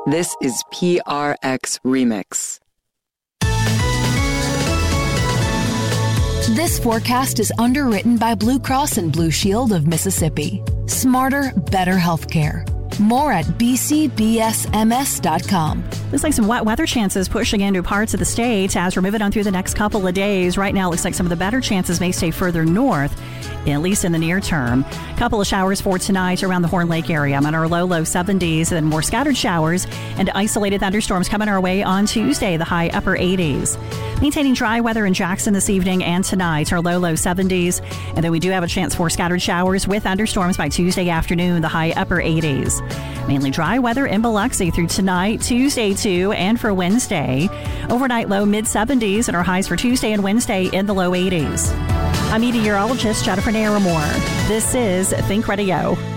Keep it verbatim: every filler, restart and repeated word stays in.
This is P R X Remix. This forecast is underwritten by Blue Cross and Blue Shield of Mississippi. Smarter, better healthcare. More at b c b s m s dot com. Looks like some wet weather chances pushing into parts of the state as we're moving on through the next couple of days. Right now, it looks like some of the better chances may stay further north, at least in the near term. A couple of showers for tonight around the Horn Lake area. I'm on our low, low seventies, and more scattered showers and isolated thunderstorms coming our way on Tuesday, the high upper eighties. Maintaining dry weather in Jackson this evening and tonight, our low, low seventies. And then we do have a chance for scattered showers with thunderstorms by Tuesday afternoon, the high upper eighties. Mainly dry weather in Biloxi through tonight, Tuesday too, and for Wednesday. Overnight low mid seventies and our highs for Tuesday and Wednesday in the low eighties. I'm meteorologist Jennifer Naramore. This is Think Radio.